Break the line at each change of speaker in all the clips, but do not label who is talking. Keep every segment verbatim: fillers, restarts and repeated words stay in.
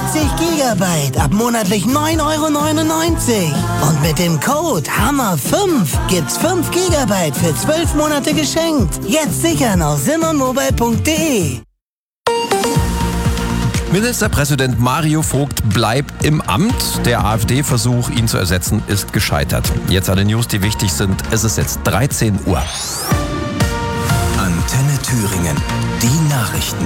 vierzig Gigabyte ab monatlich neun Euro neunundneunzig. Und mit dem Code Hammer fünf gibt's fünf Gigabyte für zwölf Monate geschenkt. Jetzt sichern auf simmermobile punkt de.
Ministerpräsident Mario Vogt bleibt im Amt. Der AfD-Versuch, ihn zu ersetzen, ist gescheitert. Jetzt alle News, die wichtig sind. Es ist jetzt dreizehn Uhr.
Antenne Thüringen. Die Nachrichten.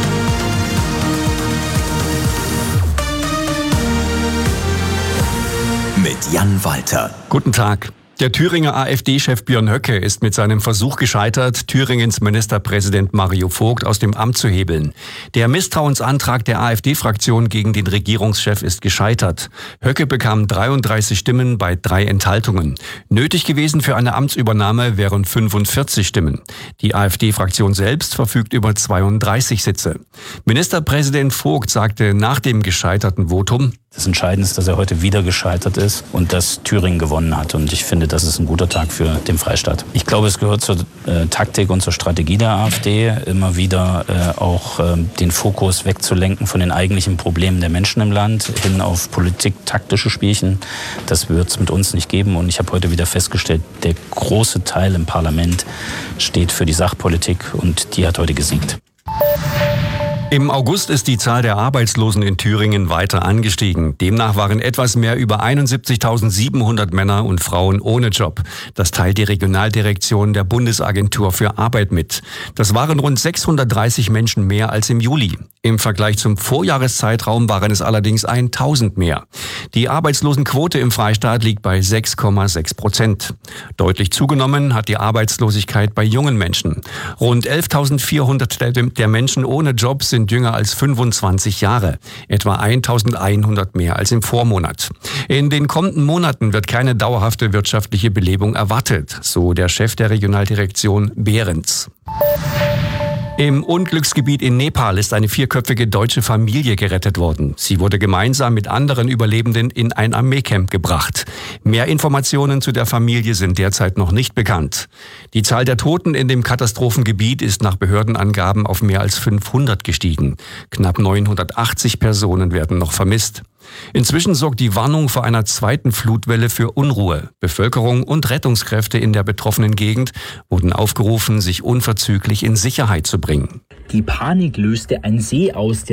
Mit Jan Walter.
Guten Tag. Der Thüringer AfD-Chef Björn Höcke ist mit seinem Versuch gescheitert, Thüringens Ministerpräsident Mario Vogt aus dem Amt zu hebeln. Der Misstrauensantrag der AfD-Fraktion gegen den Regierungschef ist gescheitert. Höcke bekam dreiunddreißig Stimmen bei drei Enthaltungen. Nötig gewesen für eine Amtsübernahme wären fünfundvierzig Stimmen. Die AfD-Fraktion selbst verfügt über zweiunddreißig Sitze. Ministerpräsident Vogt sagte nach dem gescheiterten Votum:
Das Entscheidende ist, dass er heute wieder gescheitert ist und dass Thüringen gewonnen hat. Und ich finde, das ist ein guter Tag für den Freistaat. Ich glaube, es gehört zur äh, Taktik und zur Strategie der AfD, immer wieder äh, auch äh, den Fokus wegzulenken von den eigentlichen Problemen der Menschen im Land hin auf politik-taktische Spielchen. Das wird es mit uns nicht geben. Und ich habe heute wieder festgestellt, der große Teil im Parlament steht für die Sachpolitik und die hat heute gesiegt.
Im August ist die Zahl der Arbeitslosen in Thüringen weiter angestiegen. Demnach waren etwas mehr über einundsiebzigtausendsiebenhundert Männer und Frauen ohne Job. Das teilt die Regionaldirektion der Bundesagentur für Arbeit mit. Das waren rund sechshundertdreißig Menschen mehr als im Juli. Im Vergleich zum Vorjahreszeitraum waren es allerdings tausend mehr. Die Arbeitslosenquote im Freistaat liegt bei sechs Komma sechs Prozent. Deutlich zugenommen hat die Arbeitslosigkeit bei jungen Menschen. Rund elftausendvierhundert der Menschen ohne Job sind jünger als fünfundzwanzig Jahre, etwa eintausendeinhundert mehr als im Vormonat. In den kommenden Monaten wird keine dauerhafte wirtschaftliche Belebung erwartet, so der Chef der Regionaldirektion Behrens. Im Unglücksgebiet in Nepal ist eine vierköpfige deutsche Familie gerettet worden. Sie wurde gemeinsam mit anderen Überlebenden in ein Armeecamp gebracht. Mehr Informationen zu der Familie sind derzeit noch nicht bekannt. Die Zahl der Toten in dem Katastrophengebiet ist nach Behördenangaben auf mehr als fünfhundert gestiegen. Knapp neunhundertachtzig Personen werden noch vermisst. Inzwischen sorgt die Warnung vor einer zweiten Flutwelle für Unruhe. Bevölkerung und Rettungskräfte in der betroffenen Gegend wurden aufgerufen, sich unverzüglich in Sicherheit zu bringen.
Die Panik löste ein See aus,